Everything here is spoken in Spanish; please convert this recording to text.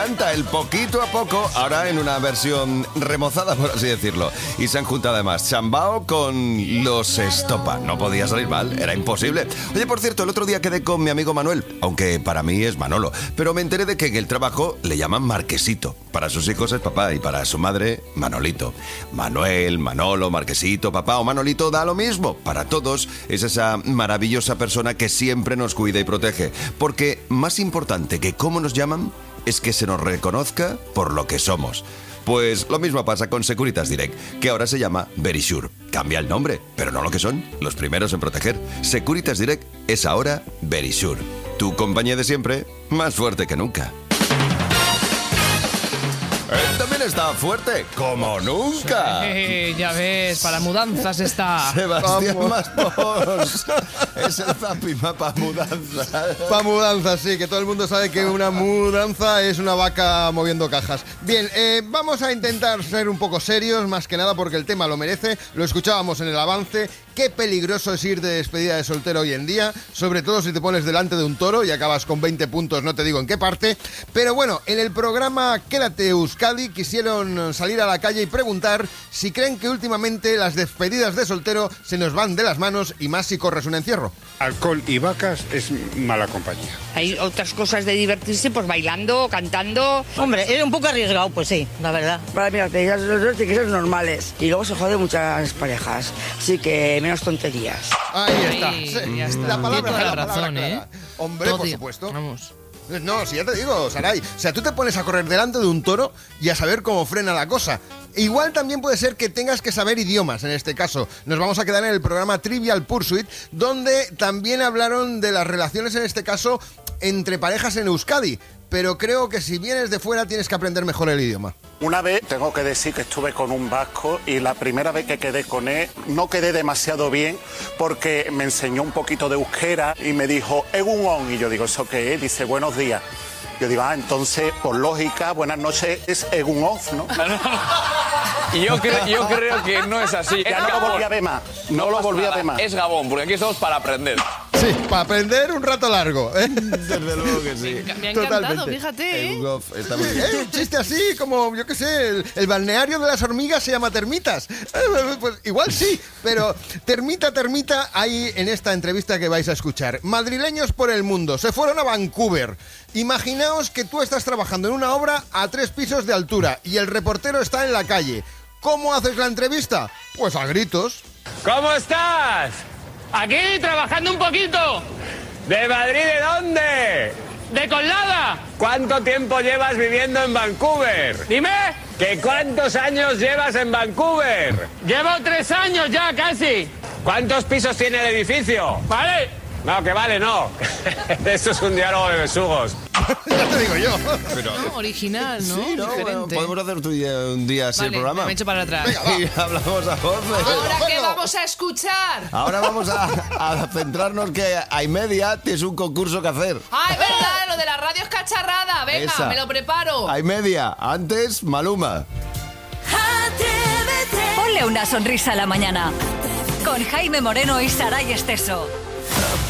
Canta el poquito a poco, ahora en una versión remozada, por así decirlo. Y se han juntado además Chambao con Los Estopa. No podía salir mal, era imposible. Oye, por cierto, el otro día quedé con mi amigo Manuel, aunque para mí es Manolo. Pero me enteré de que en el trabajo le llaman Marquesito. Para sus hijos es papá y para su madre, Manolito. Manuel, Manolo, Marquesito, papá o Manolito da lo mismo. Para todos es esa maravillosa persona que siempre nos cuida y protege. Porque más importante que cómo nos llaman es que se nos reconozca por lo que somos. Pues lo mismo pasa con Securitas Direct, que ahora se llama Verisure. Cambia el nombre, pero no lo que son, los primeros en proteger. Securitas Direct es ahora Verisure. Tu compañía de siempre, más fuerte que nunca. Él también está fuerte, como nunca. Ya ves, para mudanzas está. Sebastián Maspons. Es el Zapima para mudanzas. Para mudanzas, sí, que todo el mundo sabe que una mudanza es una vaca moviendo cajas. Bien, vamos a intentar ser un poco serios, más que nada porque el tema lo merece. Lo escuchábamos en el avance. Qué peligroso es ir de despedida de soltero hoy en día, sobre todo si te pones delante de un toro y acabas con 20 puntos, no te digo en qué parte. Pero bueno, en el programa Quédate Euskadi quisieron salir a la calle y preguntar si creen que últimamente las despedidas de soltero se nos van de las manos y más si corres un encierro. Alcohol y vacas es mala compañía. Hay otras cosas de divertirse, pues bailando, cantando. Hombre, es un poco arriesgado, pues sí, la verdad. Para mí las despedidas de soltero tienen que ser normales y luego se joden muchas parejas, así que menos tonterías. Ahí está. Sí, ya está. La palabra, Tiene toda la la razón, palabra clara. Hombre, Todo, por supuesto. Vamos. No, si ya te digo, Saray. O sea, tú te pones a correr delante de un toro y a saber cómo frena la cosa. Igual también puede ser que tengas que saber idiomas, en este caso. Nos vamos a quedar en el programa Trivial Pursuit, donde también hablaron de las relaciones, en este caso, entre parejas en Euskadi. Pero creo que si vienes de fuera tienes que aprender mejor el idioma. Una vez tengo que decir que estuve con un vasco y la primera vez que quedé con él no quedé demasiado bien porque me enseñó un poquito de euskera y me dijo "egun on" y yo digo ¿eso qué es? Dice "buenos días". Yo digo entonces por lógica buenas noches es egun off, ¿no? Y yo creo que no es así. Ya no lo volví a ver más. No lo volví a ver más. Es Gabón, porque aquí estamos para aprender. Sí, para aprender un rato largo, ¿eh? Desde luego que sí. Me ha encantado, fíjate, ¿eh? Está muy bien. Un chiste así, como, yo qué sé, el balneario de las hormigas se llama Termitas. Pues igual sí, pero termita, hay en esta entrevista que vais a escuchar. Madrileños por el mundo, se fueron a Vancouver. Imaginaos que tú estás trabajando en una obra a 3 pisos de altura y el reportero está en la calle. ¿Cómo haces la entrevista? Pues a gritos. ¿Cómo estás? Aquí, trabajando un poquito. ¿De Madrid de dónde? ¿De Colada? ¿Cuánto tiempo llevas viviendo en Vancouver? Dime. ¿Que cuántos años llevas en Vancouver? Llevo 3 años ya, casi. ¿Cuántos pisos tiene el edificio? Vale. No, que vale, no. Esto es un diálogo de besugos. Ya te digo yo. Pero, No, original, ¿no? sí, ¿no? Diferente. Bueno, podemos hacer un día así el programa. Me echo para atrás. Venga, Y hablamos a voz. ¿Ahora qué vamos a escuchar? Ahora vamos a centrarnos que a y media tienes un concurso que hacer. Ah, es verdad, lo de la radio es cacharrada. Venga, Esa. me lo preparo. A y media. Antes, Maluma. Ponle una sonrisa a la mañana con Jaime Moreno y Saray Esteso.